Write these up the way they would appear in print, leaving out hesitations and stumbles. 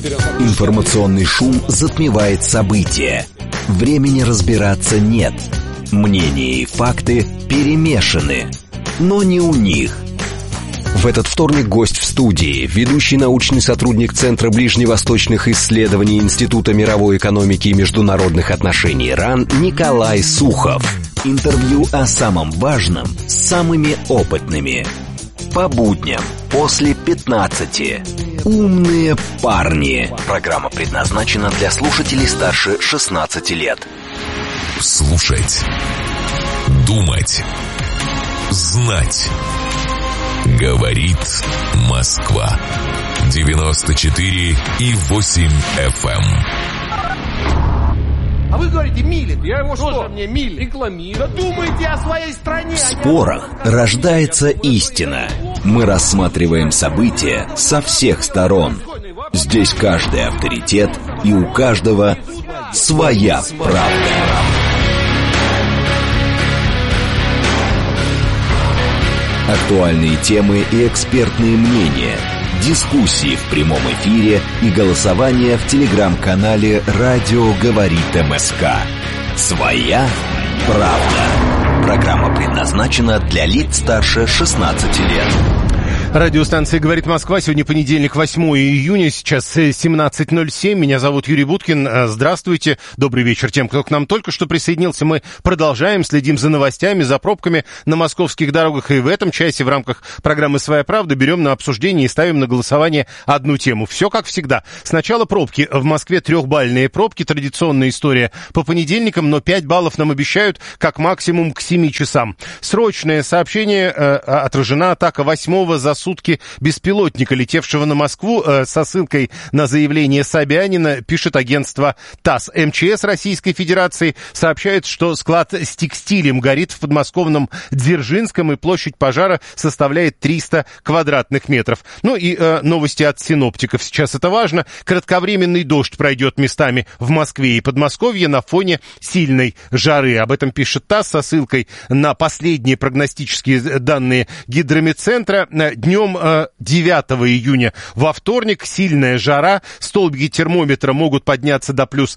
Информационный шум затмевает события. Времени разбираться нет. Мнения и факты перемешаны. Но не у них. В этот вторник гость в студии, ведущий научный сотрудник Центра ближневосточных исследований Института мировой экономики и международных отношений РАН Николай Сухов. Интервью о самом важном с самыми опытными. По будням после 15. Умные парни. Программа предназначена для слушателей старше 16 лет. Слушать. Думать. Знать. Говорит Москва. 94,8 FM. А вы говорите, милит. Я его что? Мне милит. Рекламирую. Да думайте о своей стране. В спорах рождается истина. Мы рассматриваем события со всех сторон. Здесь каждый авторитет, и у каждого своя правда. Актуальные темы и экспертные мнения, дискуссии в прямом эфире и голосование в телеграм-канале «Радио говорит МСК». Своя правда. Программа предназначена для лиц старше 16 лет. Радиостанция «Говорит Москва». Сегодня понедельник, 8 июня, сейчас 17:07. Меня зовут Юрий Буткин. Здравствуйте. Добрый вечер тем, кто к нам только что присоединился. Мы продолжаем, следим за новостями, за пробками на московских дорогах. И в этом часе в рамках программы «Своя правда» берем на обсуждение и ставим на голосование одну тему. Все как всегда. Сначала пробки. В Москве 3-бальные пробки. Традиционная история по понедельникам, но 5 баллов нам обещают как максимум к 7 часам. Срочное сообщение. Отражена атака 8-го за сутки беспилотника, летевшего на Москву, со ссылкой на заявление Собянина, пишет агентство ТАСС. МЧС Российской Федерации сообщает, что склад с текстилем горит в подмосковном Дзержинском, и площадь пожара составляет 300 квадратных метров. Ну и новости от синоптиков. Сейчас это важно. Кратковременный дождь пройдет местами в Москве и Подмосковье на фоне сильной жары. Об этом пишет ТАСС со ссылкой на последние прогностические данные Гидрометцентра. Днем 9 июня во вторник сильная жара, столбики термометра могут подняться до плюс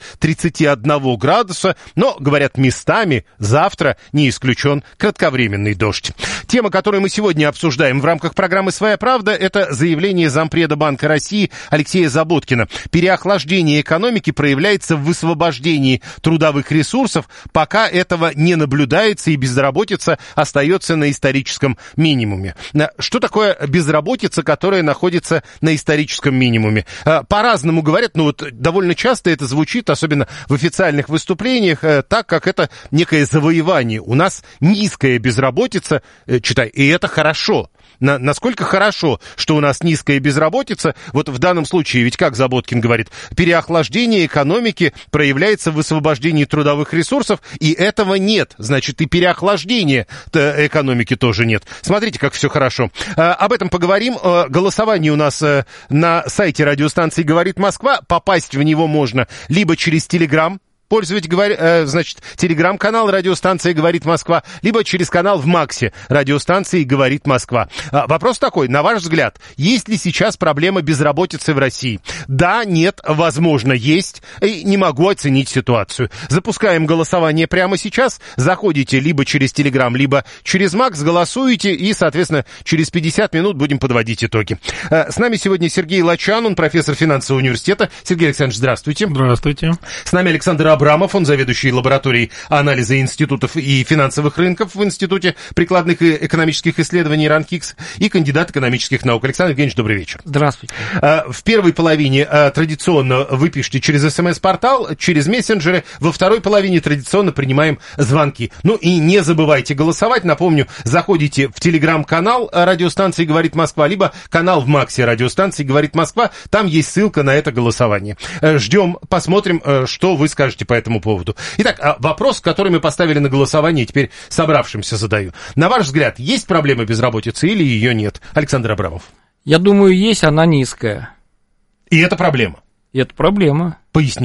31 градуса, но, говорят, местами завтра не исключен кратковременный дождь. Тема, которую мы сегодня обсуждаем в рамках программы «Своя правда», это заявление зампреда Банка России Алексея Заботкина. Переохлаждение экономики проявляется в высвобождении трудовых ресурсов, пока этого не наблюдается и безработица остается на историческом минимуме. Что такое безработица, которая находится на историческом минимуме? По-разному говорят, но вот довольно часто это звучит, особенно в официальных выступлениях, так, как это некое завоевание. У нас низкая безработица, читай, и это хорошо. Насколько хорошо, что у нас низкая безработица, вот в данном случае, ведь как Заботкин говорит, переохлаждение экономики проявляется в высвобождении трудовых ресурсов, и этого нет, значит, и переохлаждения экономики тоже нет. Смотрите, как все хорошо. Об этом поговорим. Голосование у нас на сайте радиостанции «Говорит Москва». Попасть в него можно либо через Телеграм, пользователь, значит, телеграм-канал радиостанции «Говорит Москва», либо через канал в МАКСе радиостанции «Говорит Москва». Вопрос такой, на ваш взгляд, есть ли сейчас проблема безработицы в России? Да, нет, возможно, есть, и не могу оценить ситуацию. Запускаем голосование прямо сейчас, заходите либо через телеграм, либо через МАКС, голосуете, и, соответственно, через 50 минут будем подводить итоги. С нами сегодня Сергей Лачан, он профессор финансового университета. Сергей Александрович, здравствуйте. Здравствуйте. С нами Александр Абрамов, он заведующий лабораторией анализа институтов и финансовых рынков в Институте прикладных и экономических исследований РАН-КИКС и кандидат экономических наук. Александр Евгеньевич, добрый вечер. Здравствуйте. В первой половине традиционно вы пишете через СМС-портал, через мессенджеры. Во второй половине традиционно принимаем звонки. Ну и не забывайте голосовать. Напомню, заходите в телеграм-канал радиостанции «Говорит Москва», либо канал в МАКСе радиостанции «Говорит Москва». Там есть ссылка на это голосование. Ждем, посмотрим, что вы скажете по этому поводу. Итак, вопрос, который мы поставили на голосование, теперь собравшимся задаю. На ваш взгляд, есть проблема безработицы или ее нет? Александр Абрамов. Я думаю, есть, она низкая. И это проблема? И это проблема. Поясните.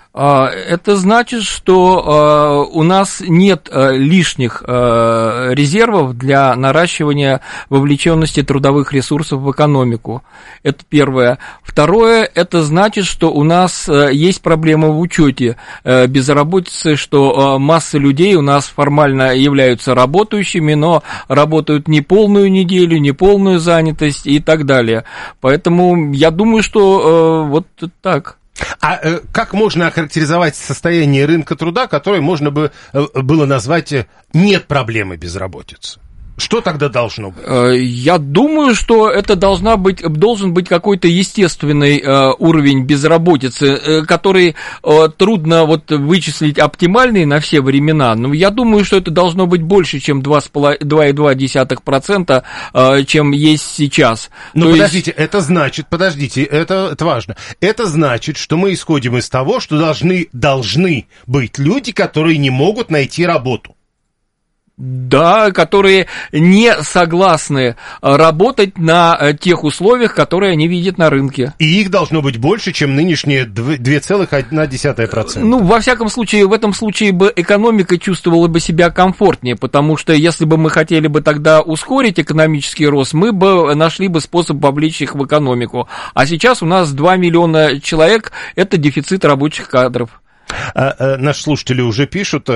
Это значит, что у нас нет лишних резервов для наращивания вовлеченности трудовых ресурсов в экономику. Это первое. Второе, это значит, что у нас есть проблема в учете безработицы, что масса людей у нас формально являются работающими, но работают не полную неделю, не полную занятость и так далее. Поэтому я думаю, что вот так. А как можно охарактеризовать состояние рынка труда, которое можно бы было назвать «нет проблемы безработицы»? Что тогда должно быть? Я думаю, что это должен быть какой-то естественный уровень безработицы, который трудно вычислить оптимальный на все времена, но я думаю, что это должно быть больше, чем 2,2%, чем есть сейчас. Но подождите, это важно. Это значит, что мы исходим из того, что должны быть люди, которые не могут найти работу. Да, которые не согласны работать на тех условиях, которые они видят на рынке. И их должно быть больше, чем нынешние 2,1%. Ну, во всяком случае, в этом случае бы экономика чувствовала бы себя комфортнее, потому что если бы мы хотели бы тогда ускорить экономический рост, мы бы нашли бы способ вовлечь их в экономику. А сейчас у нас 2 миллиона человек, это дефицит рабочих кадров. Наши слушатели уже пишут,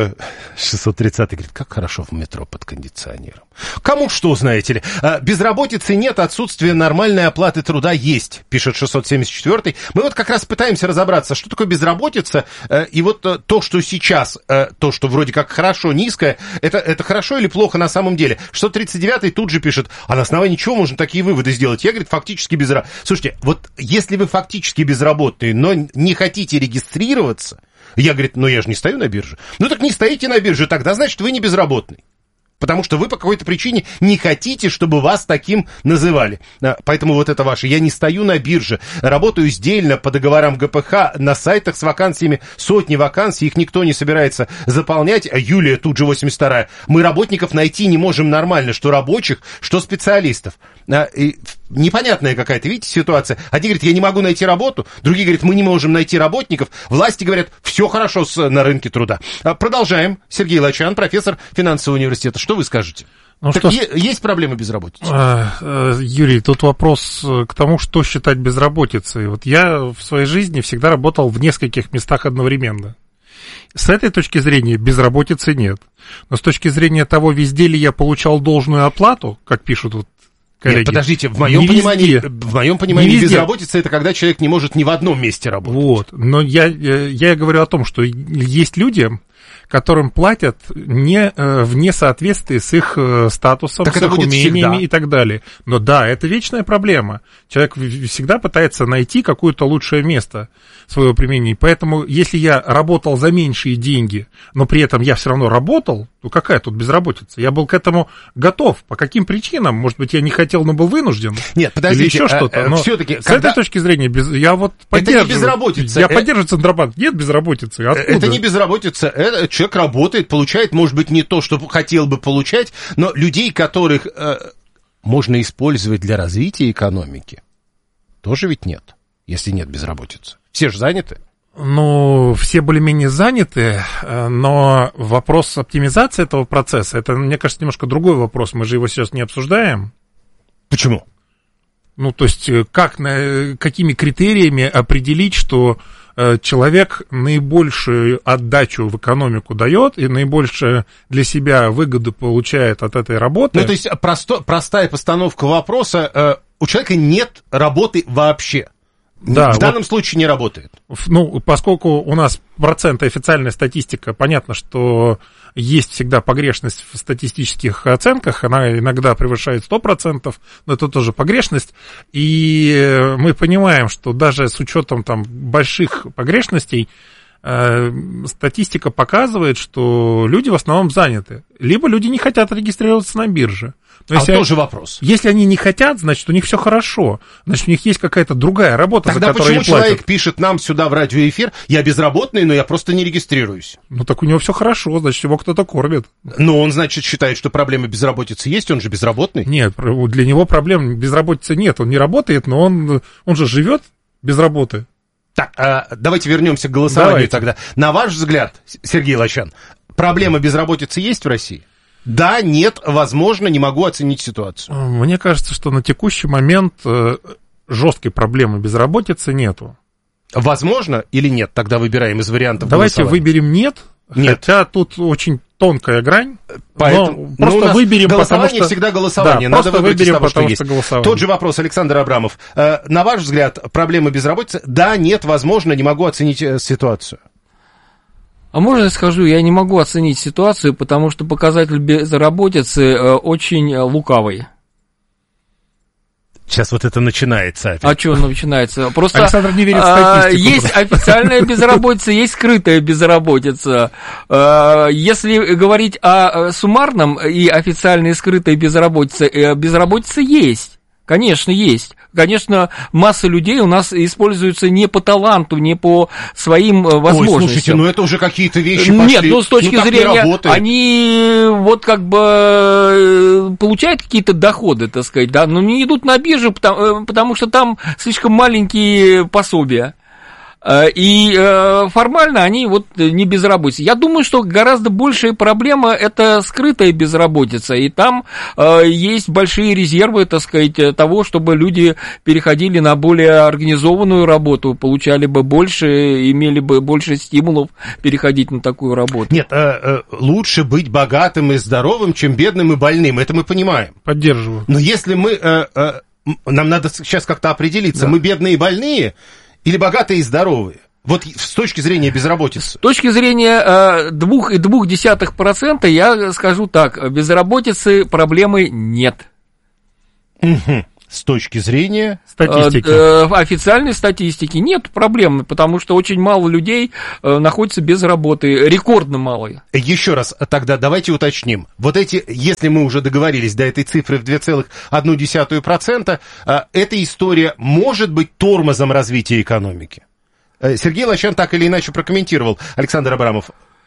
630-й говорит, как хорошо в метро под кондиционером. Кому что, знаете ли. Безработицы нет, отсутствие нормальной оплаты труда есть, пишет 674-й. Мы вот как раз пытаемся разобраться, что такое безработица, и вот то, что сейчас, то, что вроде как хорошо, низкое, это хорошо или плохо на самом деле. 639-й тут же пишет, а на основании чего можно такие выводы сделать? Я, говорит, фактически безработный. Слушайте, вот если вы фактически безработный, но не хотите регистрироваться, я, говорит, я же не стою на бирже. Ну так не стоите на бирже, тогда значит вы не безработный. Потому что вы по какой-то причине не хотите, чтобы вас таким называли. Поэтому вот это ваше. Я не стою на бирже, работаю сдельно по договорам ГПХ, на сайтах с вакансиями, сотни вакансий, их никто не собирается заполнять. Юлия, тут же 82-я. Мы работников найти не можем нормально, что рабочих, что специалистов. И непонятная какая-то, видите, ситуация. Одни говорят, я не могу найти работу, другие говорят, мы не можем найти работников. Власти говорят, все хорошо на рынке труда. Продолжаем. Сергей Лачан, профессор финансового университета. Что вы скажете? Есть проблемы безработицы? Юрий, тут вопрос к тому, что считать безработицей. Вот я в своей жизни всегда работал в нескольких местах одновременно. С этой точки зрения безработицы нет. Но с точки зрения того, везде ли я получал должную оплату, как пишут вот коллеги. Нет, подождите, в моем понимании безработица — это когда человек не может ни в одном месте работать. Вот, но я говорю о том, что есть люди, которым платят вне соответствии с их статусом, так с их умениями всегда. И так далее. Но да, это вечная проблема. Человек всегда пытается найти какое-то лучшее место своего применения. Поэтому, если я работал за меньшие деньги, но при этом я все равно работал, то какая тут безработица? Я был к этому готов. По каким причинам? Может быть, я не хотел, но был вынужден? Нет, подождите. Или еще что-то. Но все-таки, с этой точки зрения, я вот поддерживаю. Это не безработица. Я поддерживаю Центробанк. Нет безработицы. Откуда? Это не безработица. Это человек работает, получает, может быть, не то, что хотел бы получать, но людей, которых можно использовать для развития экономики, тоже ведь нет, если нет безработицы. Все же заняты. Ну, все более-менее заняты, но вопрос оптимизации этого процесса, это, мне кажется, немножко другой вопрос, мы же его сейчас не обсуждаем. Почему? Ну, то есть, какими критериями определить, что человек наибольшую отдачу в экономику дает и наибольшую для себя выгоду получает от этой работы. Ну, то есть, простая постановка вопроса, у человека нет работы вообще. Да, в данном случае не работает. Ну, поскольку у нас процент официальная статистика, понятно, что есть всегда погрешность в статистических оценках, она иногда превышает 100%, но это тоже погрешность, и мы понимаем, что даже с учетом там больших погрешностей, статистика показывает, что люди в основном заняты, либо люди не хотят регистрироваться на бирже. Но тоже вопрос. Если они не хотят, значит, у них все хорошо. Значит, у них есть какая-то другая работа, тогда за которую они платят. Тогда почему человек пишет нам сюда в радиоэфир, я безработный, но я просто не регистрируюсь? Ну, так у него все хорошо, значит, его кто-то кормит. Но он, значит, считает, что проблема безработицы есть, он же безработный? Нет, для него проблем безработицы нет, он не работает, но он же живет без работы. Так, давайте вернемся к голосованию тогда. На ваш взгляд, Сергей Лощан, проблема безработицы есть в России? Да, нет, возможно, не могу оценить ситуацию. Мне кажется, что на текущий момент жесткой проблемы безработицы нету. Возможно или нет? Тогда выбираем из вариантов Давайте голосования. выберем нет, хотя тут очень тонкая грань. Поэтому просто выберем, голосование потому что... всегда голосование. Да, надо выбрать из того, что есть. Голосование. Тот же вопрос, Александр Абрамов. На ваш взгляд, проблемы безработицы? Да, нет, возможно, не могу оценить ситуацию. А можно я скажу, я не могу оценить ситуацию, потому что показатель безработицы очень лукавый. Сейчас вот это начинается опять. А что начинается? Просто Александр не верит в статистику. Есть официальная безработица, есть скрытая безработица. Если говорить о суммарном и официальной и скрытой безработице, безработица есть. Конечно, есть. Конечно, масса людей у нас используются не по таланту, не по своим возможностям. Ой, слушайте, ну это уже какие-то вещи пошли. Нет, ну с точки зрения, они вот как бы получают какие-то доходы, так сказать, да, но не идут на биржу, потому что там слишком маленькие пособия. И формально они вот не безработицы. Я думаю, что гораздо большая проблема – это скрытая безработица, и там есть большие резервы, так сказать, того, чтобы люди переходили на более организованную работу, получали бы больше, имели бы больше стимулов переходить на такую работу. Нет, лучше быть богатым и здоровым, чем бедным и больным, это мы понимаем. Поддерживаю. Но если мы, нам надо сейчас как-то определиться, мы бедные и больные, или богатые и здоровые? Вот с точки зрения безработицы. С точки зрения 2,2% я скажу так, безработицы проблемы нет. Угу. С точки зрения статистики. Официальной статистики нет проблем, потому что очень мало людей находится без работы, рекордно мало. Еще раз, тогда давайте уточним. Вот эти, если мы уже договорились до этой цифры в 2,1%, эта история может быть тормозом развития экономики. Сергей Лощан так или иначе прокомментировал. Александр Абрамов.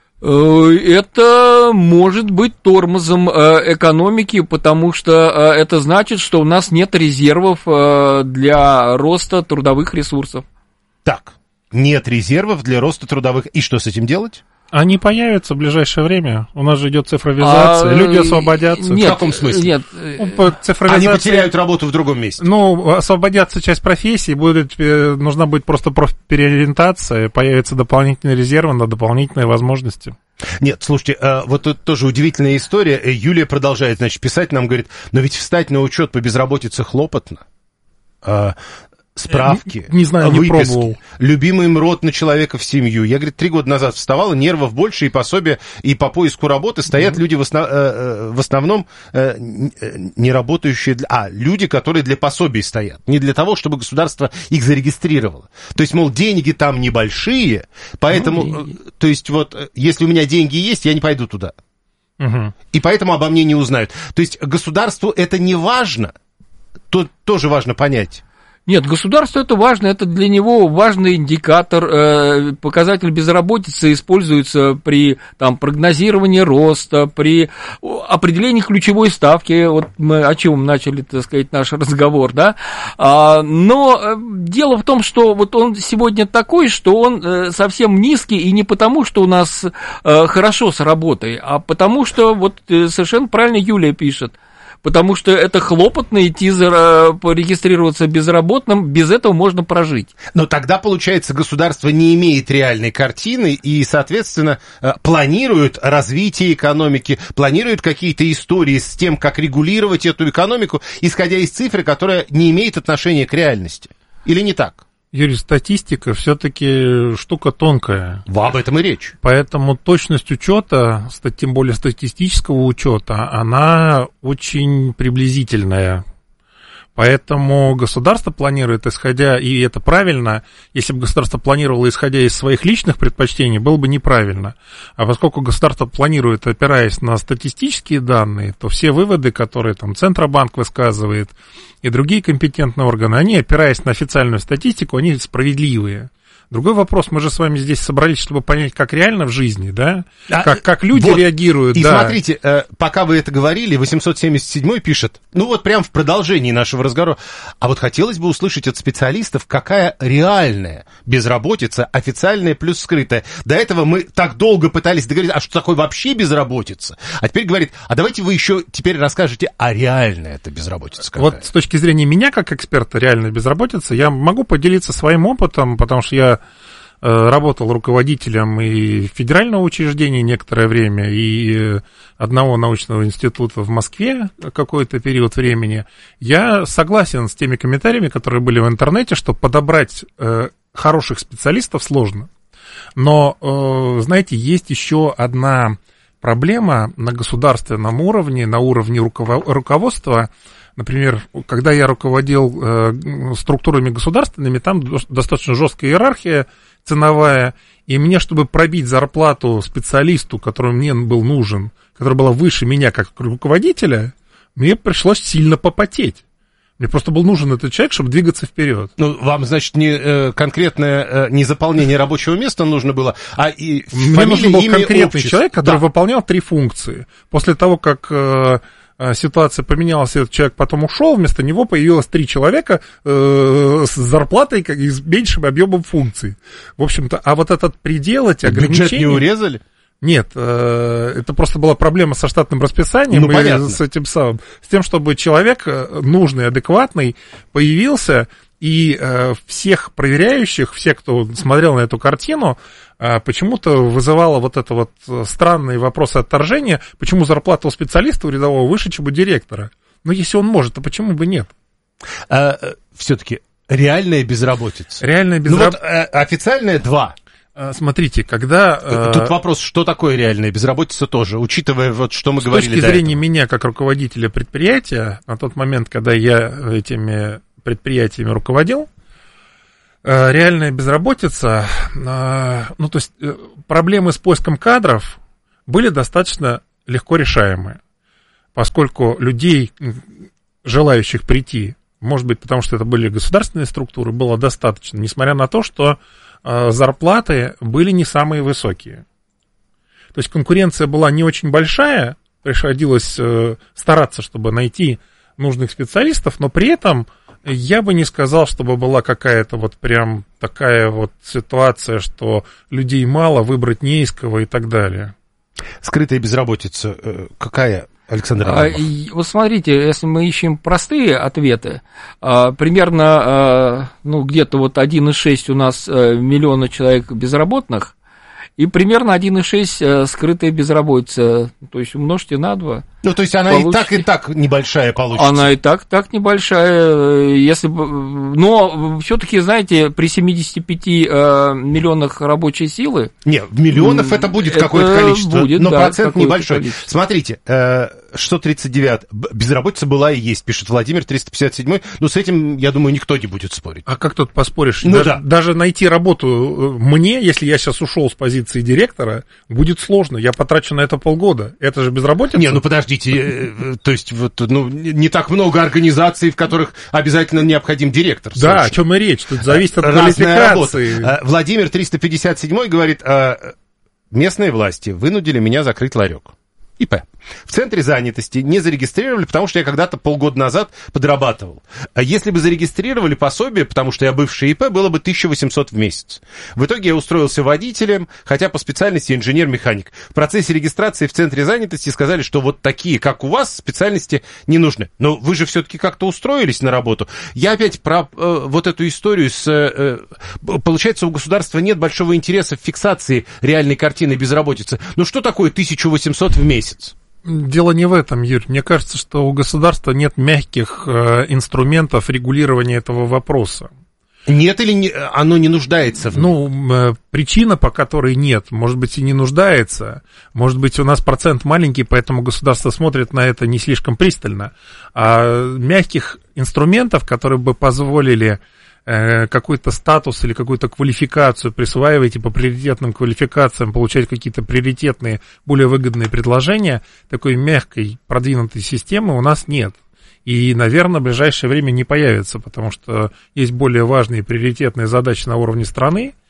Это может быть тормозом экономики, потому что это значит, что у нас нет резервов для роста трудовых ресурсов. Так, нет резервов для роста трудовых. И что с этим делать? Они появятся в ближайшее время. У нас же идет цифровизация, люди освободятся. Нет, в каком смысле? Нет. Цифровизация... Они потеряют работу в другом месте. Ну, освободятся часть профессий, нужна будет просто переориентация, появятся дополнительные резервы на дополнительные возможности. Нет, слушайте, вот тут тоже удивительная история. Юлия продолжает, значит, писать нам, говорит, но ведь встать на учет по безработице хлопотно. Справки, не знаю, не выписки, пробовал. Любимый МРОД на человека в семью. Я, говорит, 3 года назад вставала, нервов больше, и пособия, и по поиску работы стоят люди в основном не работающие, люди, которые для пособий стоят, не для того, чтобы государство их зарегистрировало. То есть, мол, деньги там небольшие, поэтому, то есть, вот, если у меня деньги есть, я не пойду туда. И поэтому обо мне не узнают. То есть, государству это не важно, то тоже важно понять. Нет, государству это важно, это для него важный индикатор, показатель безработицы используется при прогнозировании роста, при определении ключевой ставки, вот мы о чем начали, так сказать, наш разговор, да, но дело в том, что вот он сегодня такой, что он совсем низкий, и не потому, что у нас хорошо с работой, а потому что, вот совершенно правильно Юлия пишет, потому что это хлопотно идти порегистрироваться безработным, без этого можно прожить. Но тогда, получается, государство не имеет реальной картины и, соответственно, планирует развитие экономики, планирует какие-то истории с тем, как регулировать эту экономику, исходя из цифры, которая не имеет отношения к реальности. Или не так? Юрий, статистика все-таки штука тонкая. Об этом и речь. Поэтому точность учета, тем более статистического учета, она очень приблизительная. Поэтому государство планирует, исходя, и это правильно, если бы государство планировало, исходя из своих личных предпочтений, было бы неправильно. А поскольку государство планирует, опираясь на статистические данные, то все выводы, которые там Центробанк высказывает и другие компетентные органы, они, опираясь на официальную статистику, они справедливые. Другой вопрос, мы же с вами здесь собрались, чтобы понять, как реально в жизни, да? Как люди реагируют. И смотрите, пока вы это говорили, 877 пишет, ну вот прям в продолжении нашего разговора, а вот хотелось бы услышать от специалистов, какая реальная безработица, официальная плюс скрытая. До этого мы так долго пытались договориться, а что такое вообще безработица? А теперь говорит, а давайте вы еще теперь расскажете, а реальная это безработица какая? Вот с точки зрения меня, как эксперта реальной безработицы, я могу поделиться своим опытом, потому что я работал руководителем и федерального учреждения некоторое время, и одного научного института в Москве какой-то период времени. Я согласен с теми комментариями, которые были в интернете, что подобрать хороших специалистов сложно. Но, знаете, есть еще одна проблема на государственном уровне, на уровне руководства. Например, когда я руководил структурами государственными, там достаточно жесткая иерархия ценовая, и мне, чтобы пробить зарплату специалисту, который мне был нужен, который была выше меня как руководителя, мне пришлось сильно попотеть. Мне просто был нужен этот человек, чтобы двигаться вперед. Ну, вам, значит, не конкретное не заполнение рабочего места нужно было, а и мне нужен был конкретный человек, который выполнял 3 функции. После того, как ситуация поменялась, этот человек потом ушел, вместо него появилось 3 человека с зарплатой и с меньшим объемом функций. В общем-то, а вот этот предел, эти ограничения... Бюджет не урезали? Нет, это просто была проблема со штатным расписанием, и с этим самым, с тем, чтобы человек нужный, адекватный появился, и всех проверяющих, все, кто смотрел на эту картину, почему-то вызывало вот это вот странные вопросы отторжения, почему зарплата у специалиста, у рядового, выше, чем у директора. Но если он может, то почему бы нет? Все-таки реальная безработица. Реальная безработица. Ну вот официальная 2. Смотрите, когда... Тут вопрос, что такое реальная безработица тоже, учитывая вот, что мы говорили до этого. С точки зрения меня, как руководителя предприятия, на тот момент, когда я этими предприятиями руководил, реальная безработица, ну, то есть проблемы с поиском кадров были достаточно легко решаемые, поскольку людей, желающих прийти, может быть, потому что это были государственные структуры, было достаточно, несмотря на то, что зарплаты были не самые высокие. То есть конкуренция была не очень большая, приходилось стараться, чтобы найти нужных специалистов, но при этом я бы не сказал, чтобы была какая-то вот прям такая вот ситуация, что людей мало, выбрать не из кого и так далее. Скрытая безработица какая, Александр Иванов? Вот смотрите, если мы ищем простые ответы, примерно, ну, где-то вот 1,6 у нас миллиона человек безработных, и примерно 1,6 скрытая безработица, то есть умножьте на 2. Ну, то есть она получите... и так небольшая получится. Она и так небольшая, если бы... Но все-таки, знаете, при 75 миллионах рабочей силы... Не, в миллионов это будет какое-то количество, будет, но да, процент небольшой. Количество. Смотрите, 139, безработица была и есть, пишет Владимир, 357, но с этим, я думаю, никто не будет спорить. А как тут поспоришь? Ну, даже найти работу мне, если я сейчас ушел с позиции директора, будет сложно, я потрачу на это полгода. Это же безработица? Не, ну подождите, то есть вот, ну, не так много организаций, в которых обязательно необходим директор. Да, о чем и речь, тут зависит от квалификации. Владимир 357 говорит, местные власти вынудили меня закрыть ларек. ИП. В центре занятости не зарегистрировали, потому что я когда-то полгода назад подрабатывал. А если бы зарегистрировали пособие, потому что я бывший ИП, было бы 1800 в месяц. В итоге я устроился водителем, хотя по специальности инженер-механик. В процессе регистрации в центре занятости сказали, что вот такие, как у вас, специальности не нужны. Но вы же все-таки как-то устроились на работу. Я опять про вот эту историю с... получается, у государства нет большого интереса в фиксации реальной картины безработицы. Ну что такое 1800 в месяц? Дело не в этом, Юрий. Мне кажется, что у государства нет мягких инструментов регулирования этого вопроса. Нет или оно не нуждается в нем? Ну, причина, по которой нет, может быть, и не нуждается. Может быть, у нас процент маленький, поэтому государство смотрит на это не слишком пристально. А мягких инструментов, которые бы позволили какой-то статус или какую-то квалификацию присваивать и по приоритетным квалификациям получать какие-то приоритетные, более выгодные предложения, такой мягкой, продвинутой системы у нас нет. И, наверное, в ближайшее время не появится, потому что есть более важные приоритетные задачи на уровне страны,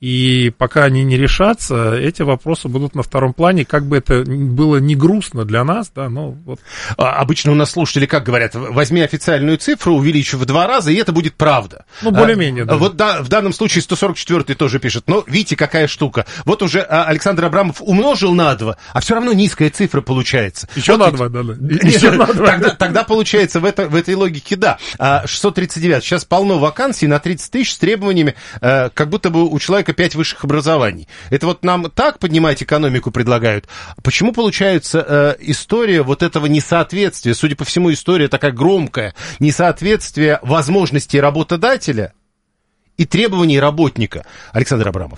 И пока они не решатся, эти вопросы будут на втором плане, как бы это было не грустно для нас, да, но вот. Обычно у нас слушатели как говорят, возьми официальную цифру, увеличь в 2 раза, и это будет правда. Ну, более-менее, да. Вот в данном случае 144-й тоже пишет, но видите, какая штука. Вот уже Александр Абрамов умножил на 2, а все равно низкая цифра получается. Еще вот на 2, да. Еще на 2. Тогда получается в этой логике, да. 639, сейчас полно вакансий на 30 тысяч с требованиями, как будто бы у человека 5 высших образований. Это вот нам так поднимать экономику предлагают. Почему получается история вот этого несоответствия, судя по всему, история такая громкая, несоответствие возможностей работодателя и требований работника? Александр Абрамов.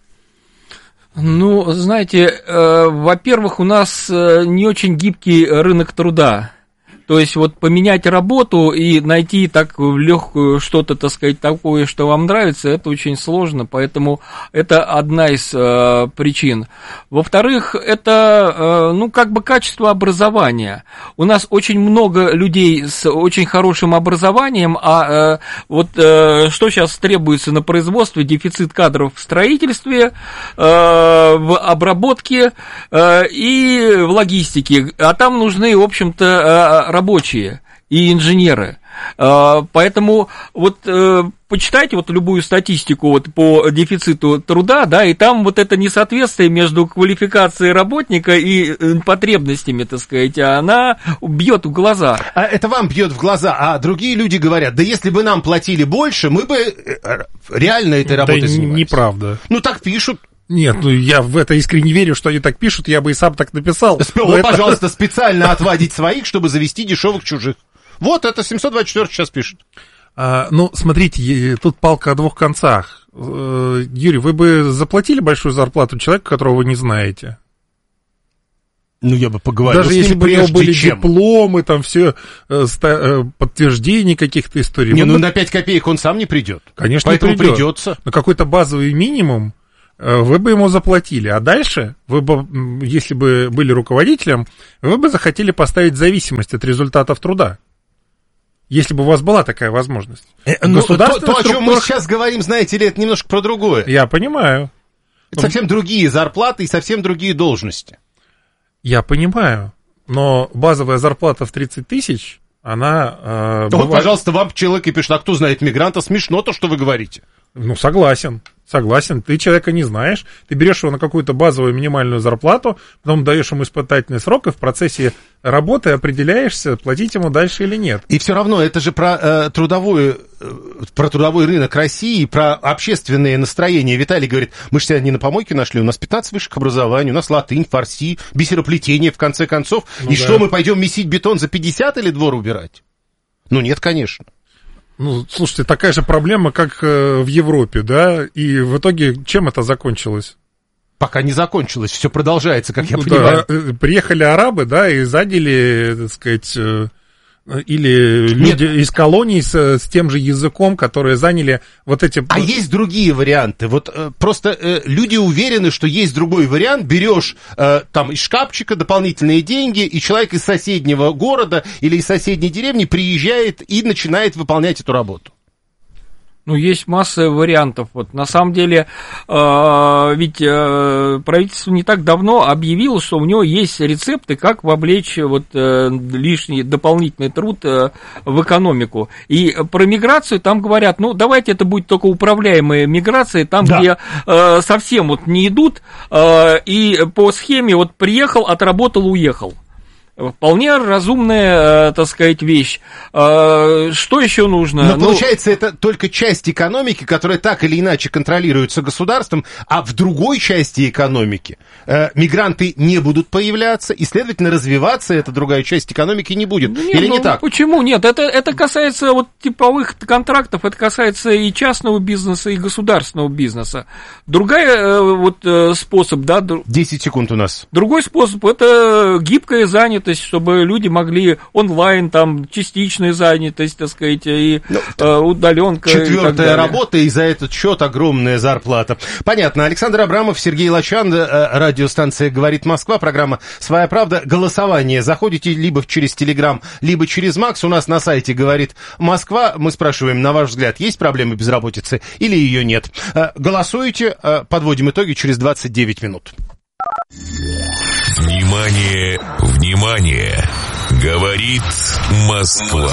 Ну, знаете, во-первых, у нас не очень гибкий рынок труда. То есть вот поменять работу и найти так в легкую что-то, так сказать, такое, что вам нравится, это очень сложно, поэтому это одна из причин. Во-вторых, это, ну, как бы качество образования. У нас очень много людей с очень хорошим образованием, а вот что сейчас требуется на производстве, дефицит кадров в строительстве, в обработке и в логистике, а там нужны, в общем-то, рабочие и инженеры. Поэтому вот почитайте вот любую статистику вот по дефициту труда, да, и там вот это несоответствие между квалификацией работника и потребностями, так сказать, она бьет в глаза. А это вам бьет в глаза, а другие люди говорят, да если бы нам платили больше, мы бы реально этой работой занимались. Неправда. Ну так пишут. Нет, ну я в это искренне верю, что они так пишут, я бы и сам так написал. Пожалуйста, специально отводить своих, чтобы завести дешевых чужих. Вот это 724 сейчас пишет. Ну, смотрите, тут палка о двух концах. Юрий, вы бы заплатили большую зарплату человеку, которого вы не знаете? Ну, я бы поговорил даже с ним, если бы у него были чем. дипломы, там все подтверждения каких-то историй. Не, ну на 5 копеек он сам не придет. Конечно, поэтому не придет. Придется. На какой-то базовый минимум вы бы ему заплатили, а дальше, вы бы, если бы были руководителем, вы бы захотели поставить зависимость от результатов труда. Если бы у вас была такая возможность. Ну, то, о чем мы сейчас говорим, знаете ли, это немножко про другое. Я понимаю. Это совсем другие зарплаты и совсем другие должности. Я понимаю, но базовая зарплата в 30 тысяч, она... Вот, пожалуйста, вам человек и пишет, а кто знает мигранта, смешно то, что вы говорите. Ну, согласен, ты человека не знаешь, ты берешь его на какую-то базовую минимальную зарплату, потом даешь ему испытательный срок, и в процессе работы определяешься, платить ему дальше или нет. И все равно это же про трудовой рынок России, про общественные настроения. Виталий говорит, мы же себя не на помойке нашли, у нас 15 высших образований, у нас латынь, фарси, бисероплетение, в конце концов. Ну, и да. Что, мы пойдем месить бетон за 50 или двор убирать? Ну, нет, конечно. Ну, слушайте, такая же проблема, как в Европе, да, и в итоге чем это закончилось? Пока не закончилось, все продолжается, как я понимаю. Да, приехали арабы, да, и заняли, так сказать, или люди из колоний с тем же языком, которые заняли вот эти... А есть другие варианты. Вот просто люди уверены, что есть другой вариант. Берешь там из шкафчика дополнительные деньги, и человек из соседнего города или из соседней деревни приезжает и начинает выполнять эту работу. Ну, есть масса вариантов. Вот, на самом деле, ведь правительство не так давно объявило, что у него есть рецепты, как вовлечь вот, лишний дополнительный труд в экономику. И про миграцию там говорят, ну, давайте это будет только управляемая миграция, там, да, где совсем вот не идут, и по схеме вот приехал, отработал, уехал. Вполне разумная, так сказать, вещь. Что еще нужно? Но получается, это только часть экономики, которая так или иначе контролируется государством, а в другой части экономики мигранты не будут появляться, и, следовательно, развиваться эта другая часть экономики не будет. Нет, или не так? Почему нет? Это касается вот типовых контрактов, это касается и частного бизнеса, и государственного бизнеса. Другой вот способ, да... 10 секунд у нас. Другой способ – это гибкая занятость. занятость, чтобы люди могли онлайн, там, частичную занятость, так сказать, и удаленка. Четвертая работа, и за этот счет огромная зарплата. Понятно. Александр Абрамов, Сергей Лачан, радиостанция «Говорит Москва», программа «Своя правда». Голосование. Заходите либо через Телеграм, либо через Макс. У нас на сайте «Говорит Москва». Мы спрашиваем, на ваш взгляд, есть проблемы безработицы или ее нет? Голосуйте, подводим итоги через 29 минут. Внимание, внимание! Говорит Москва.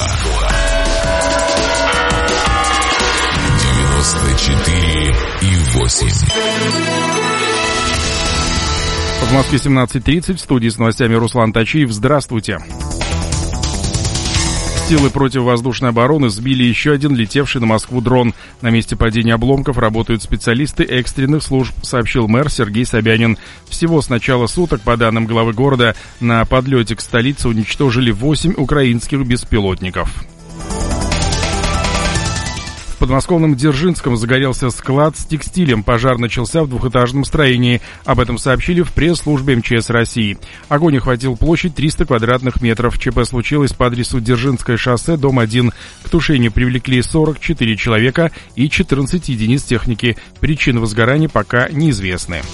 94,8. В Москве 17:30, в студии с новостями Руслан Тачиев. Здравствуйте. Силы противовоздушной обороны сбили еще один летевший на Москву дрон. На месте падения обломков работают специалисты экстренных служб, сообщил мэр Сергей Собянин. Всего с начала суток, по данным главы города, на подлете к столице уничтожили 8 украинских беспилотников. В подмосковном Дзержинском загорелся склад с текстилем. Пожар начался в двухэтажном строении. Об этом сообщили в пресс-службе МЧС России. Огонь охватил площадь 300 квадратных метров. ЧП случилось по адресу Дзержинское шоссе, дом 1. К тушению привлекли 44 человека и 14 единиц техники. Причины возгорания пока неизвестны.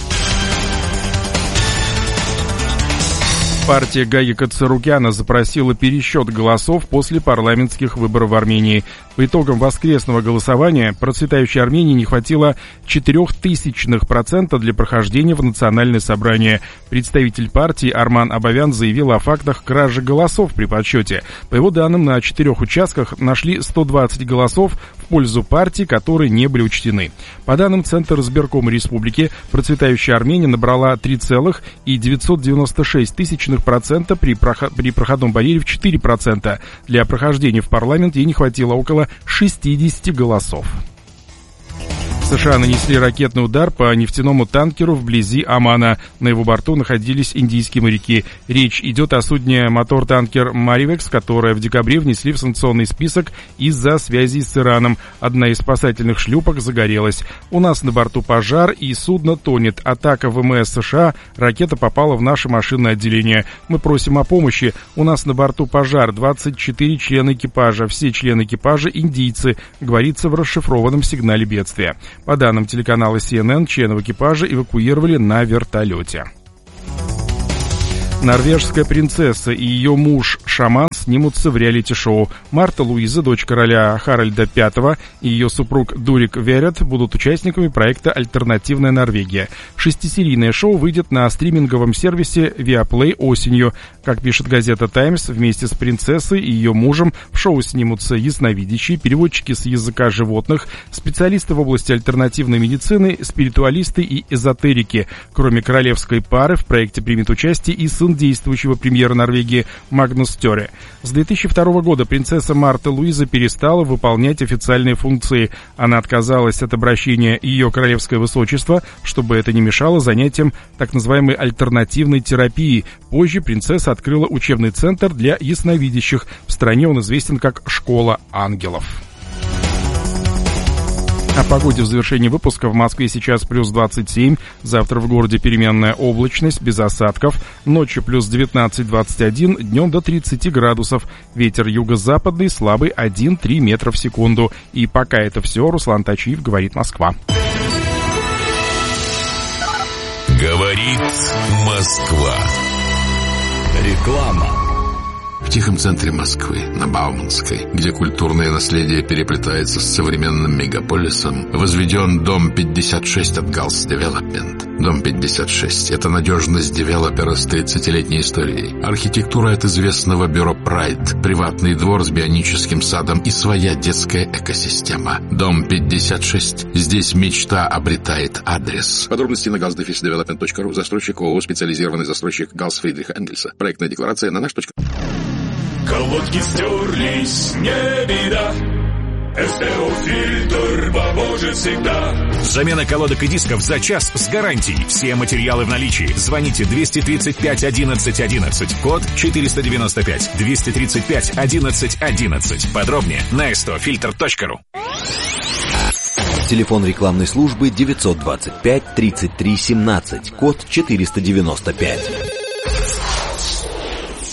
Партия Гагика Царукяна запросила пересчет голосов после парламентских выборов в Армении. По итогам воскресного голосования процветающей Армении не хватило 0,004% для прохождения в национальное собрание. Представитель партии Арман Абовян заявил о фактах кражи голосов при подсчете. По его данным, на 4 участках нашли 120 голосов в пользу партий, которые не были учтены. По данным Центра избиркома республики, процветающая Армения набрала 3,296% при проходном барьере в 4%. Для прохождения в парламент ей не хватило около 60 голосов. США нанесли ракетный удар по нефтяному танкеру вблизи Омана. На его борту находились индийские моряки. Речь идет о судне мотор-танкер «Маривекс», которое в декабре внесли в санкционный список из-за связи с Ираном. Одна из спасательных шлюпок загорелась. У нас на борту пожар, и судно тонет. Атака ВМС США. Ракета попала в наше машинное отделение. Мы просим о помощи. У нас на борту пожар. 24 члена экипажа. Все члены экипажа индийцы, говорится в расшифрованном сигнале бедствия. По данным телеканала CNN, членов экипажа эвакуировали на вертолете. Норвежская принцесса и ее муж Шаман снимутся в реалити-шоу. Марта Луиза, дочь короля Харальда V, и ее супруг Дурик Верет будут участниками проекта «Альтернативная Норвегия». 6-серийное шоу выйдет на стриминговом сервисе Viaplay осенью. Как пишет газета «Таймс», вместе с принцессой и ее мужем в шоу снимутся ясновидящие, переводчики с языка животных, специалисты в области альтернативной медицины, спиритуалисты и эзотерики. Кроме королевской пары, в проекте примет участие и сын действующего премьера Норвегии Магнус Стёре. С 2002 года принцесса Марта Луиза перестала выполнять официальные функции. Она отказалась от обращения «Ее королевское высочество», чтобы это не мешало занятиям так называемой альтернативной терапии. Позже принцесса открыла учебный центр для ясновидящих. В стране он известен как «Школа ангелов». О погоде в завершении выпуска. В Москве сейчас плюс 27, завтра в городе переменная облачность, без осадков, ночью плюс 19-21, днем до 30 градусов, ветер юго-западный слабый 1-3 метра в секунду. И пока это все, Руслан Тачиев, говорит Москва. Говорит Москва. Реклама. В тихом центре Москвы, на Бауманской, где культурное наследие переплетается с современным мегаполисом, возведен дом 56 от Галс Девелопмент. Дом 56 – это надежность девелопера с 30-летней историей. Архитектура от известного бюро Прайд, приватный двор с бионическим садом и своя детская экосистема. Дом 56. Здесь мечта обретает адрес. Подробности на galsdevelopment.ru. Застройщик ООО «Специализированный застройщик Галс Фридриха Энгельса». Проектная декларация на наш. Колодки стерлись, не беда. СТО-фильтр поможет всегда. Замена колодок и дисков за час с гарантией. Все материалы в наличии. Звоните 235 11 11. Код 495. 235 11 11. Подробнее на stofilter.ru. Телефон рекламной службы 925 33 17. Код 495.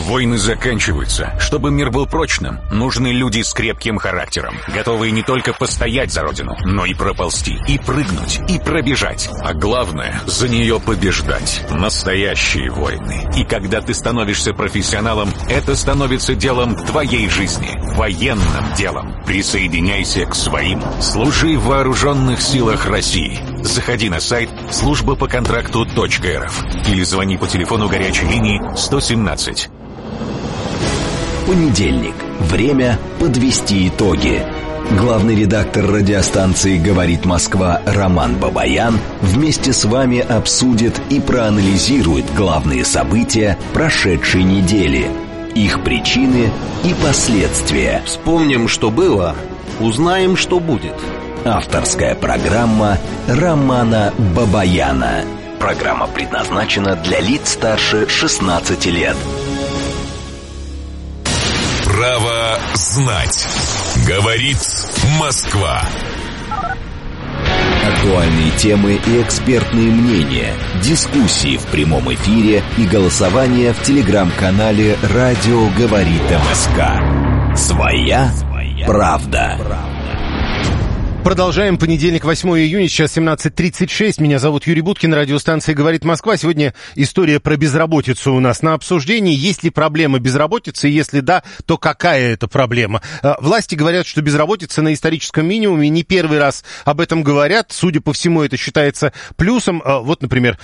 Войны заканчиваются. Чтобы мир был прочным, нужны люди с крепким характером, готовые не только постоять за родину, но и проползти, и прыгнуть, и пробежать. А главное, за нее побеждать. Настоящие войны. И когда ты становишься профессионалом, это становится делом твоей жизни. Военным делом. Присоединяйся к своим. Служи в вооруженных силах России. Заходи на сайт службапоконтракту.рф или звони по телефону горячей линии 117. Понедельник. Время подвести итоги. Главный редактор радиостанции «Говорит Москва» Роман Бабаян вместе с вами обсудит и проанализирует главные события прошедшей недели, их причины и последствия. Вспомним, что было, узнаем, что будет. Авторская программа Романа Бабаяна. Программа предназначена для лиц старше 16 лет. Право знать. Говорит Москва. Актуальные темы и экспертные мнения, дискуссии в прямом эфире и голосование в телеграм-канале «Радио говорит МСК». Своя правда. Продолжаем. Понедельник, 8 июня, сейчас 17:36. Меня зовут Юрий Буткин, радиостанция «Говорит Москва». Сегодня история про безработицу у нас на обсуждении. Есть ли проблема безработицы? Если да, то какая это проблема? Власти говорят, что безработица на историческом минимуме. Не первый раз об этом говорят. Судя по всему, это считается плюсом. Вот, например,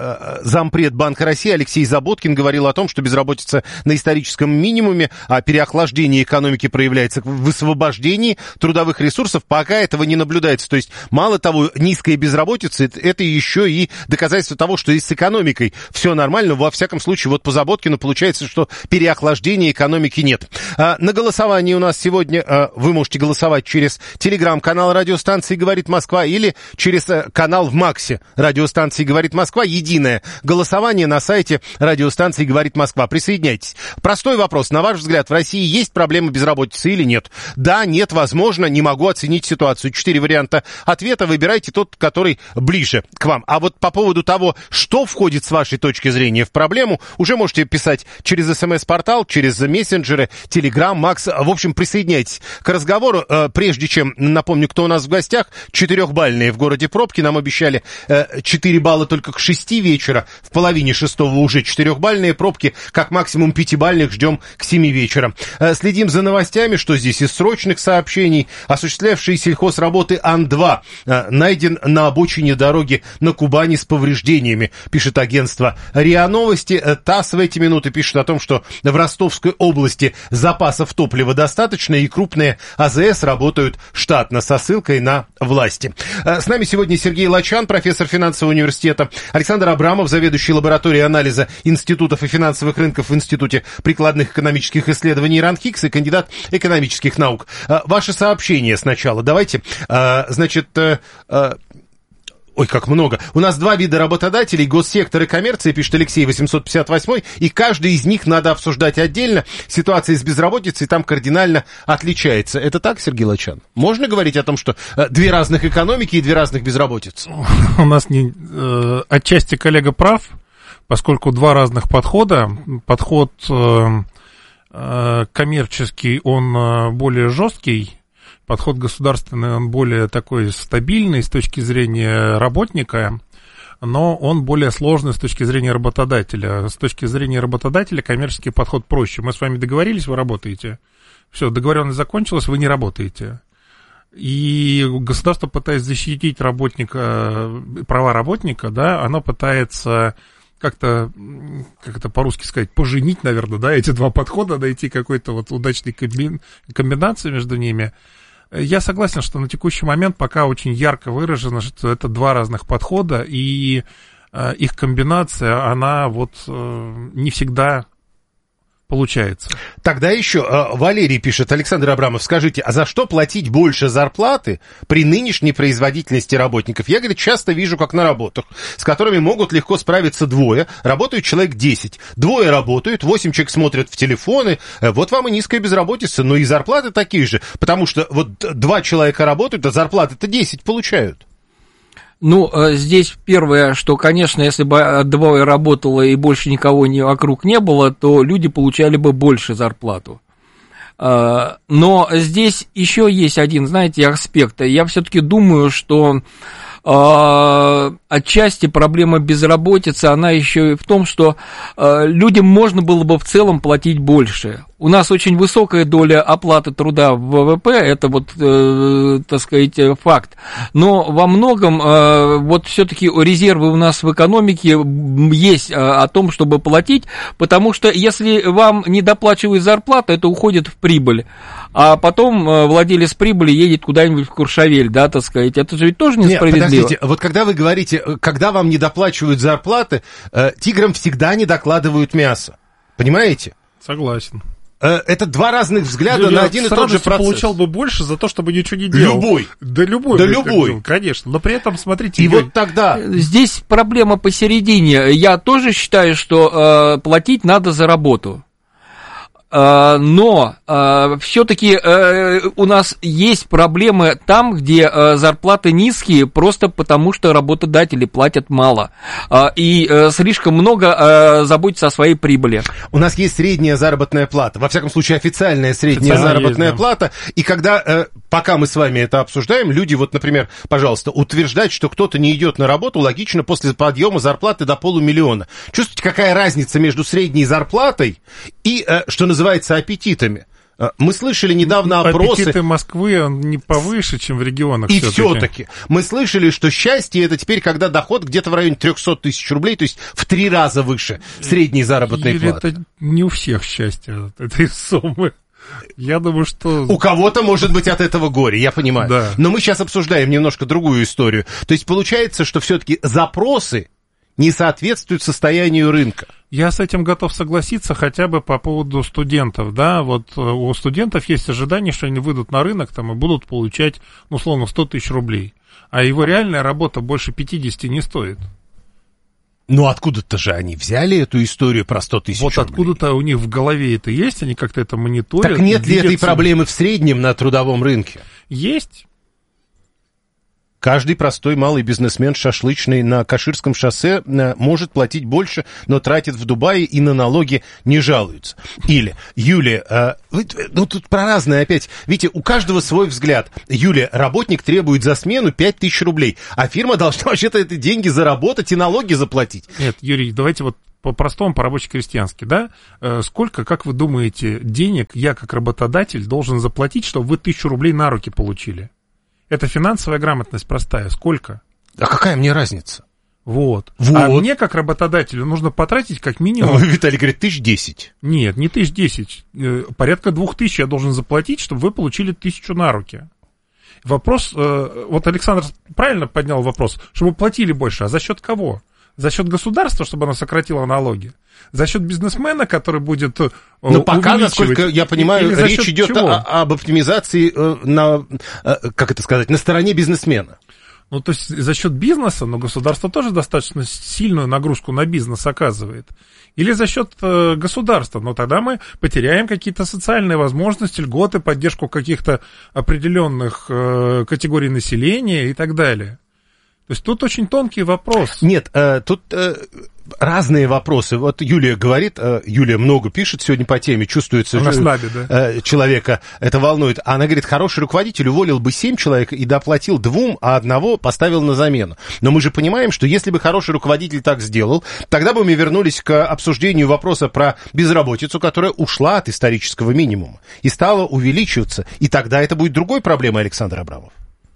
зампред Банка России Алексей Заботкин говорил о том, что безработица на историческом минимуме, а переохлаждение экономики проявляется в высвобождении трудовых ресурсов. Пока этого не наблюдается. То есть, мало того, низкая безработица, это еще и доказательство того, что и с экономикой все нормально. Во всяком случае, вот по Заботкину получается, что переохлаждения экономики нет. На голосовании у нас сегодня вы можете голосовать через телеграм-канал радиостанции «Говорит Москва» или через канал в Максе радиостанции «Говорит Москва». Единое голосование на сайте радиостанции «Говорит Москва». Присоединяйтесь. Простой вопрос. На ваш взгляд, в России есть проблема безработицы или нет? Да, нет, возможно, не могу оценить ситуацию. 4 варианта ответа, выбирайте тот, который ближе к вам. А вот по поводу того, что входит с вашей точки зрения в проблему, уже можете писать через СМС-портал, через мессенджеры, Телеграм, Макс. В общем, присоединяйтесь к разговору. Прежде чем напомню, кто у нас в гостях, 4-бальные в городе пробки. Нам обещали 4 балла только к 6 вечера. В половине 6 уже 4-бальные пробки. Как максимум 5-бальных ждем к 7 вечера. Следим за новостями, что здесь из срочных сообщений. Осуществлявший сельхозработы Ан-2 найден на обочине дороги на Кубани с повреждениями, пишет агентство РИА Новости. ТАСС в эти минуты пишет о том, что в Ростовской области запасов топлива достаточно и крупные АЗС работают штатно, со ссылкой на власти. С нами сегодня Сергей Лачан, профессор финансового университета, Александр Абрамов, заведующий лабораторией анализа институтов и финансовых рынков в Институте прикладных экономических исследований РАНХИКС и кандидат экономических наук. Ваше сообщение сначала. Давайте, значит, ой, как много. У нас 2 вида работодателей, госсектор и коммерция, пишет Алексей 858, и каждый из них надо обсуждать отдельно. Ситуация с безработицей там кардинально отличается. Это так, Сергей Лачан? Можно говорить о том, что 2 разных экономики и 2 разных безработицы? У нас отчасти коллега прав, поскольку 2 разных подхода. Подход коммерческий, он более жесткий. Подход государственный, он более такой стабильный с точки зрения работника, но он более сложный с точки зрения работодателя. С точки зрения работодателя коммерческий подход проще. Мы с вами договорились, вы работаете. Все, договоренность закончилась, вы не работаете. И государство, пытаясь защитить работника, права работника, да, оно пытается как-то, как это по-русски сказать, поженить, наверное, да, эти 2 подхода, найти какой-то вот удачной комбинации между ними. Я согласен, что на текущий момент пока очень ярко выражено, что это 2 разных подхода, и их комбинация, она вот не всегда получается. Тогда еще Валерий пишет: Александр Абрамов, скажите, а за что платить больше зарплаты при нынешней производительности работников? Я, говорит, часто вижу, как на работах, с которыми могут легко справиться 2, работают человек 10. 2 работают, 8 человек смотрят в телефоны, вот вам и низкая безработица, но и зарплаты такие же, потому что вот 2 человека работают, а зарплаты-то 10 получают. Ну, здесь первое, что, конечно, если бы двое работало и больше никого вокруг не было, то люди получали бы больше зарплату. Но здесь еще есть один, знаете, аспект. Я все-таки думаю, что отчасти проблема безработицы, она еще и в том, что людям можно было бы в целом платить больше. У нас очень высокая доля оплаты труда в ВВП, это вот, так сказать, факт. Но во многом вот все-таки резервы у нас в экономике есть о том, чтобы платить, потому что если вам не доплачивают зарплату, это уходит в прибыль. А потом владелец прибыли едет куда-нибудь в Куршавель, да, так сказать. Это же ведь тоже несправедливо. Нет, подождите, вот когда вы говорите, когда вам не доплачивают зарплаты, тиграм всегда не докладывают мясо. Понимаете? Согласен. Это два разных взгляда на один и тот же процесс. Получал бы больше за то, чтобы ничего не делал. Любой. Да любой, конечно. Но при этом, смотрите... И вот тогда... Здесь проблема посередине. Я тоже считаю, что платить надо за работу. Но все-таки у нас есть проблемы там, где зарплаты низкие, просто потому что работодатели платят мало и слишком много заботятся о своей прибыли. У нас есть средняя заработная плата, во всяком случае официальная средняя заработная есть, да. плата, и когда, пока мы с вами это обсуждаем, люди, вот, например, пожалуйста, утверждать, что кто-то не идет на работу, логично после подъема зарплаты до 500 000. Чувствуете, какая разница между средней зарплатой и, что называется, аппетитами? Мы слышали недавно опросы... Аппетиты Москвы, он не повыше, чем в регионах. И все-таки. Мы слышали, что счастье — это теперь, когда доход где-то в районе 300 000 рублей, то есть в 3 раза выше средней заработной платы. Это не у всех счастье, этой суммы. Я думаю, что... У кого-то может быть от этого горе, я понимаю. Да. Но мы сейчас обсуждаем немножко другую историю. То есть получается, что все-таки запросы не соответствуют состоянию рынка. Я с этим готов согласиться хотя бы по поводу студентов, да, вот у студентов есть ожидание, что они выйдут на рынок там и будут получать, ну, условно, 100 000 рублей, а его реальная работа больше 50 не стоит. Ну, откуда-то же они взяли эту историю про 100 000 рублей. Вот откуда-то у них в голове это есть, они как-то это мониторят. Так нет ли этой проблемы в среднем на трудовом рынке? Есть. Каждый простой малый бизнесмен шашлычный на Каширском шоссе может платить больше, но тратит в Дубае и на налоги не жалуется. Или, Юлия, ну тут про разное опять. Видите, у каждого свой взгляд. Юлия, работник требует за смену 5000 рублей, а фирма должна вообще-то эти деньги заработать и налоги заплатить. Нет, Юрий, давайте вот по-простому, по-рабоче-крестьянски, да? Сколько, как вы думаете, денег я как работодатель должен заплатить, чтобы вы 1000 рублей на руки получили? Это финансовая грамотность простая. Сколько? А какая мне разница? Вот. А мне, как работодателю, нужно потратить как минимум... Виталий говорит, 1010. Нет, не 1010. Порядка 2000 я должен заплатить, чтобы вы получили 1000 на руки. Вопрос... Вот Александр правильно поднял вопрос, чтобы платили больше. А за счет кого? За счет государства, чтобы оно сократило налоги? За счет бизнесмена, который будет но пока, насколько я понимаю, речь идет об оптимизации на, как это сказать, на стороне бизнесмена. Ну, то есть за счет бизнеса, но государство тоже достаточно сильную нагрузку на бизнес оказывает. Или за счет государства, но тогда мы потеряем какие-то социальные возможности, льготы, поддержку каких-то определенных категорий населения и так далее. То есть тут очень тонкий вопрос. Нет, тут разные вопросы. Вот Юлия говорит, Юлия много пишет сегодня по теме, чувствуется, человека это волнует. Она говорит, хороший руководитель уволил бы 7 человек и доплатил 2, а 1 поставил на замену. Но мы же понимаем, что если бы хороший руководитель так сделал, тогда бы мы вернулись к обсуждению вопроса про безработицу, которая ушла от исторического минимума и стала увеличиваться. И тогда это будет другой проблемой, Александр Абрамов.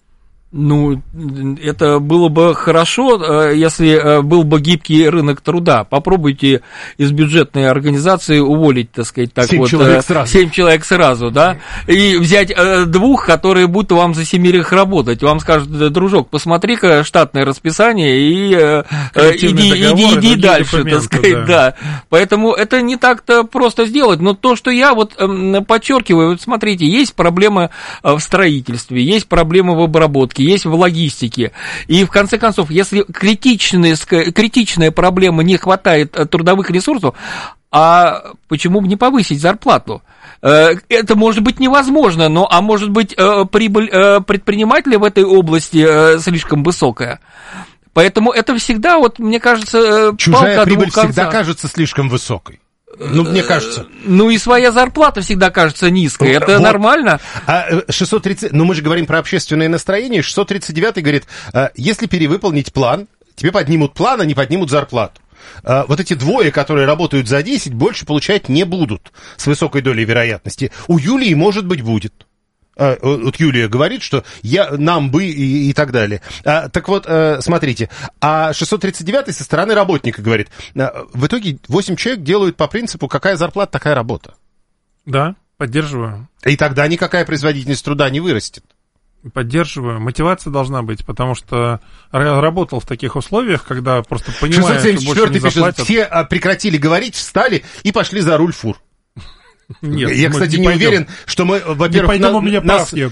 Ну, это было бы хорошо, если был бы гибкий рынок труда. Попробуйте из бюджетной организации уволить, так сказать, так 7 человек сразу, да, и взять 2, которые будут вам за 7 работать. Вам скажут, дружок, посмотри-ка штатное расписание и иди дальше, так сказать, да. Поэтому это не так-то просто сделать. Но то, что я вот подчеркиваю, вот смотрите, есть проблемы в строительстве, есть проблемы в обработке, есть в логистике. И в конце концов, если критичная проблема, не хватает трудовых ресурсов, а почему бы не повысить зарплату? Это может быть невозможно, но, а может быть, прибыль предпринимателя в этой области слишком высокая. Поэтому это всегда, вот, мне кажется, чужая прибыль всегда кажется слишком высокой. Ну, мне кажется. Ну, и своя зарплата всегда кажется низкой. Это вот нормально. 630, ну, мы же говорим про общественное настроение. 639 говорит, если перевыполнить план, тебе поднимут план, а не поднимут зарплату. Вот эти двое, которые работают за 10, больше получать не будут с высокой долей вероятности. У Юлии, может быть, будет. Вот Юлия говорит, что нам бы и так далее. Так вот, смотрите, а 639 со стороны работника говорит, в итоге 8 человек делают по принципу, какая зарплата, такая работа. Да, поддерживаю. И тогда никакая производительность труда не вырастет. Поддерживаю. Мотивация должна быть, потому что работал в таких условиях, когда просто понимаешь, что больше не заплатят. Все прекратили говорить, встали и пошли за руль фур. Нет, я, кстати, не уверен, что мы, во-первых, у меня прав нет.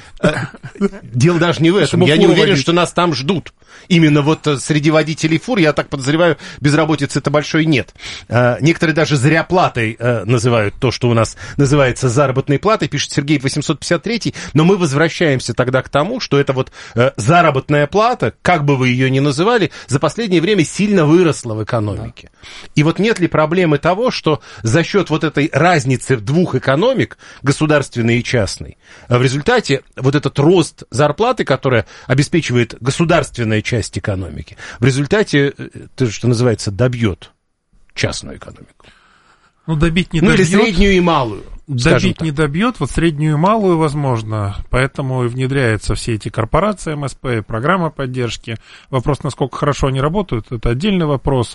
Дело даже не в этом. Я не уверен, что нас там ждут. Именно вот среди водителей фур, я так подозреваю, безработицы-то большой нет. Некоторые даже зря платой называют то, что у нас называется заработной платой, пишет Сергей 853, но мы возвращаемся тогда к тому, что это вот заработная плата, как бы вы ее ни называли, за последнее время сильно выросла в экономике. Да. И вот нет ли проблемы того, что за счет вот этой разницы двух экономик, государственной и частной, в результате вот этот рост зарплаты, которая обеспечивает государственная часть экономики, в результате, то, что называется, добьет частную экономику. Ну, добить не добьет. Или среднюю и малую. Добить не добьет, вот среднюю и малую возможно, поэтому и внедряются все эти корпорации МСП, программы поддержки. Вопрос, насколько хорошо они работают, это отдельный вопрос.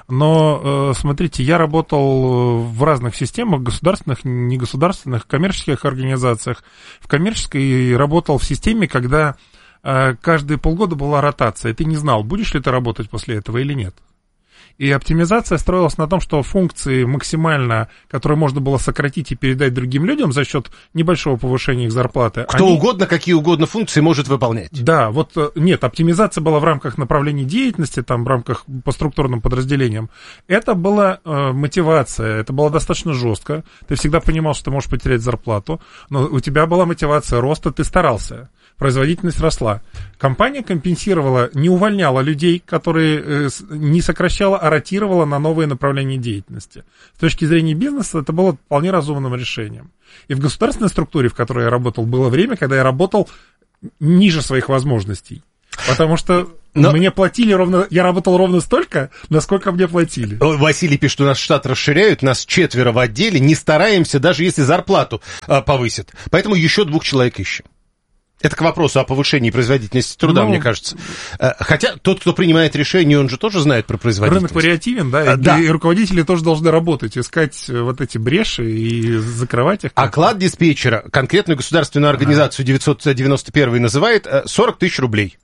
Но, смотрите, я работал в разных системах, государственных, негосударственных, коммерческих организациях. В коммерческой работал в системе, когда каждые полгода была ротация, и ты не знал, будешь ли ты работать после этого или нет. И оптимизация строилась на том, что функции максимально, которые можно было сократить и передать другим людям за счет небольшого повышения их зарплаты. Кто угодно, какие угодно функции может выполнять. Да, вот нет, оптимизация была в рамках направлений деятельности, там в рамках по структурным подразделениям. Это была мотивация, это было достаточно жестко. Ты всегда понимал, что ты можешь потерять зарплату, но у тебя была мотивация роста, ты старался. Производительность росла. Компания компенсировала, не увольняла людей, которые не сокращала, а ротировала на новые направления деятельности. С точки зрения бизнеса это было вполне разумным решением. И в государственной структуре, в которой я работал, было время, когда я работал ниже своих возможностей. Потому что мне платили я работал ровно столько, насколько мне платили. Василий пишет, что у нас штат расширяют, нас 4 в отделе, не стараемся, даже если зарплату повысят. Поэтому еще 2 человек ищем. Это к вопросу о повышении производительности труда, мне кажется. Хотя тот, кто принимает решение, он же тоже знает про производительность. Рынок вариативен, да, и руководители тоже должны работать, искать вот эти бреши и закрывать их. Оклад диспетчера, конкретную государственную организацию 991 называет 40 тысяч рублей.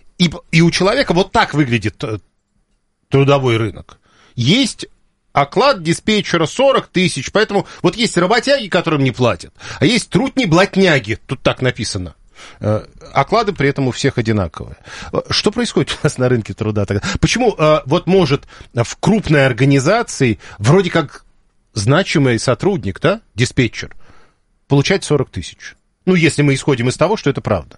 И у человека вот так выглядит трудовой рынок. Есть оклад диспетчера 40 тысяч, поэтому вот есть работяги, которым не платят, а есть трутни-блатняги, тут так написано. Оклады при этом у всех одинаковые. Что происходит у нас на рынке труда тогда? Почему вот может в крупной организации вроде как значимый сотрудник, да, диспетчер, получать 40 тысяч? Ну, если мы исходим из того, что это правда.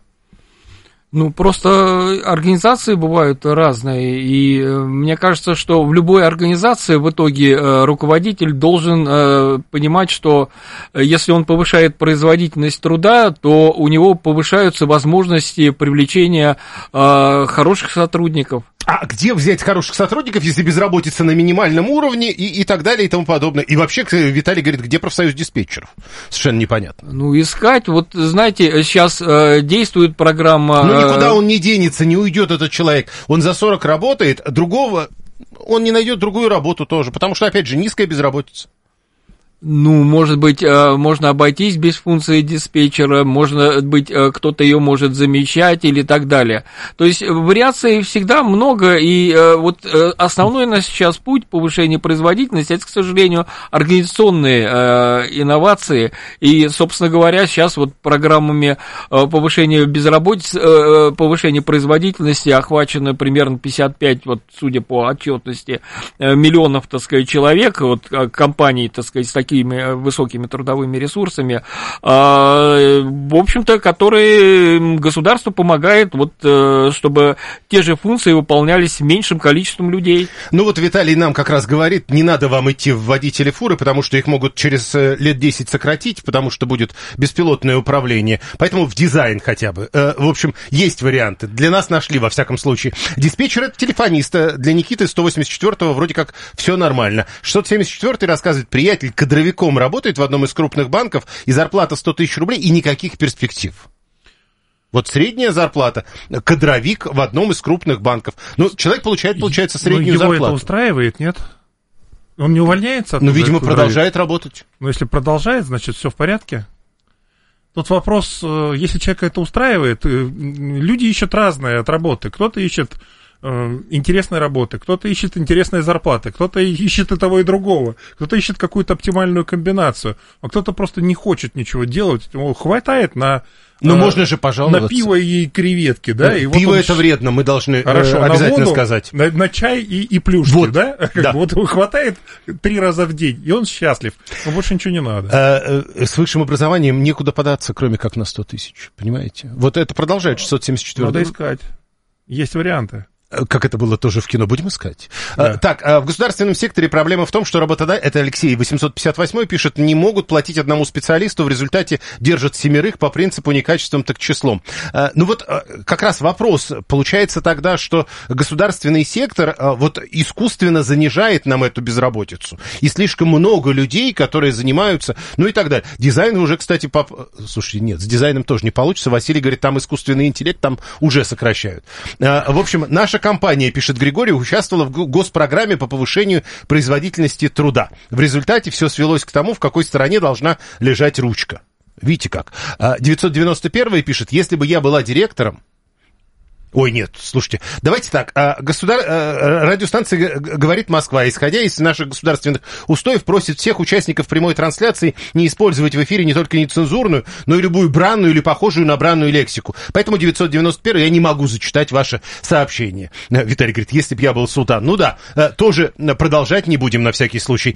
Ну, просто организации бывают разные, и мне кажется, что в любой организации в итоге руководитель должен понимать, что если он повышает производительность труда, то у него повышаются возможности привлечения хороших сотрудников. А где взять хороших сотрудников, если безработица на минимальном уровне и так далее и тому подобное? И вообще, Виталий говорит, где профсоюз диспетчеров? Совершенно непонятно. Ну, искать, вот, знаете, сейчас действует программа... Ну, никуда он не денется, не уйдет этот человек. Он за 40 работает, другого... Он не найдет другую работу тоже, потому что, опять же, низкая безработица. Ну, может быть, можно обойтись без функции диспетчера, может быть, кто-то ее может замещать или так далее. То есть вариаций всегда много, и вот основной у нас сейчас путь повышения производительности, это, к сожалению, организационные инновации, и, собственно говоря, сейчас вот программами повышения безработицы, повышения производительности охвачено примерно 55, вот, судя по отчетности, миллионов, так сказать, человек, вот, компаний, так сказать, с такими высокими трудовыми ресурсами, в общем-то, которые государство помогает, вот, чтобы те же функции выполнялись меньшим количеством людей. Ну вот Виталий нам как раз говорит, не надо вам идти в водители фуры, потому что их могут через лет 10 сократить, потому что будет беспилотное управление, поэтому в дизайн хотя бы. В общем, есть варианты. Для нас нашли, во всяком случае. Диспетчер — это телефониста. Для Никиты 184-го вроде как все нормально. 674-й рассказывает, приятель кадровиком работает в одном из крупных банков, и зарплата 100 тысяч рублей, и никаких перспектив. Вот средняя зарплата, кадровик в одном из крупных банков. Ну, человек получается, среднюю зарплату. Его это устраивает, нет? Он не увольняется? Ну, видимо, продолжает работать. Ну, если продолжает, значит, все в порядке. Тут вопрос, если человека это устраивает, люди ищут разные от работы. Кто-то ищет интересной работы, кто-то ищет интересные зарплаты, кто-то ищет и того, и другого, кто-то ищет какую-то оптимальную комбинацию, а кто-то просто не хочет ничего делать, ему хватает на... Ну, можно же пожаловаться. На пиво и креветки, да? И пиво вот это вредно, мы должны обязательно на воду, сказать. На чай и плюшки, вот, да? Да. Вот его хватает 3 раза в день, и он счастлив. Но больше ничего не надо. С высшим образованием некуда податься, кроме как на 100 тысяч, понимаете? Вот это продолжает 674. Надо искать. Есть варианты. Как это было тоже в кино, будем искать. Да. Так, в государственном секторе проблема в том, что работодатели, это Алексей 858 пишет, не могут платить одному специалисту, в результате держат 7 по принципу не качеством, так числом. Ну вот как раз вопрос, получается тогда, что государственный сектор вот искусственно занижает нам эту безработицу, и слишком много людей, которые занимаются, ну и так далее. Дизайн уже, кстати, слушайте, нет, с дизайном тоже не получится, Василий говорит, там искусственный интеллект, там уже сокращают. В общем, наша компания, пишет Григорий, участвовала в госпрограмме по повышению производительности труда. В результате все свелось к тому, в какой стороне должна лежать ручка. Видите как? 991 пишет, если бы я была директором... Ой, нет, слушайте, давайте так, радиостанция «Говорит Москва», исходя из наших государственных устоев, просит всех участников прямой трансляции не использовать в эфире не только нецензурную, но и любую бранную или похожую на бранную лексику. Поэтому 991 я не могу зачитать ваше сообщение. Виталий говорит, если бы я был султан. Ну да, тоже продолжать не будем на всякий случай.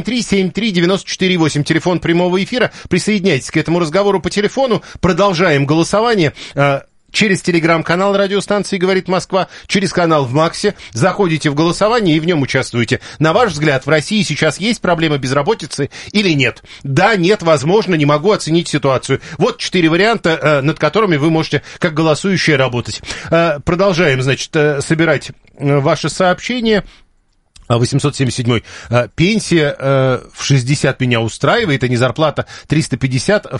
7373948, телефон прямого эфира. Присоединяйтесь к этому разговору по телефону. Продолжаем голосование. Через телеграм-канал радиостанции «Говорит Москва», через канал в Максе. Заходите в голосование и в нем участвуете. На ваш взгляд, в России сейчас есть проблема безработицы или нет? Да, нет, возможно, не могу оценить ситуацию. Вот 4 варианта, над которыми вы можете, как голосующие, работать. Продолжаем, значит, собирать ваши сообщения. 877. Пенсия в 60 меня устраивает, а не зарплата 350